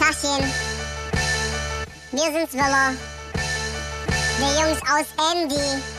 Tachchen. Wir sind's Willer. Die Jungs aus Andy.